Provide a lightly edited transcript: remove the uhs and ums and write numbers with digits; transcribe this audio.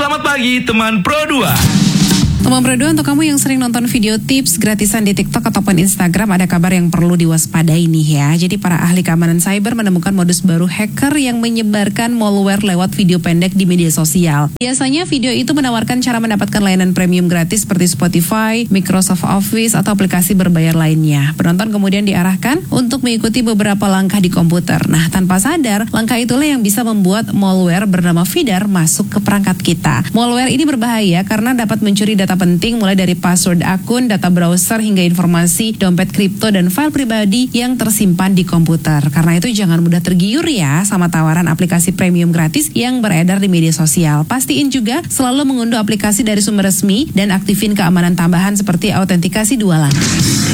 Selamat pagi teman Pro 2. Teman Pro 2, untuk kamu yang sering nonton video tips gratisan di TikTok ataupun Instagram, ada kabar yang perlu diwaspadai nih ya. Jadi para ahli keamanan cyber menemukan modus baru hacker yang menyebarkan malware lewat video pendek di media sosial. Biasanya video itu menawarkan cara mendapatkan layanan premium gratis seperti Spotify, Microsoft Office, atau aplikasi berbayar lainnya. Penonton kemudian diarahkan untuk mengikuti beberapa langkah di komputer. Nah, tanpa sadar, langkah itulah yang bisa membuat malware bernama Vidar masuk ke perangkat kita. Malware ini berbahaya karena dapat mencuri data penting mulai dari password akun, data browser, hingga informasi dompet kripto dan file pribadi yang tersimpan di komputer. Karena itu jangan mudah tergiur ya sama tawaran aplikasi premium gratis yang beredar di media sosial. Pastiin juga selalu mengunduh aplikasi dari sumber resmi dan aktifin keamanan tambahan seperti autentikasi 2 langkah.